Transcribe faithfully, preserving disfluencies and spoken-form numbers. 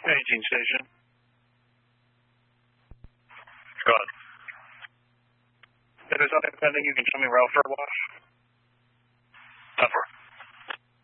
Aging station. Go ahead. If there's nothing pending, you can show me route for a wash.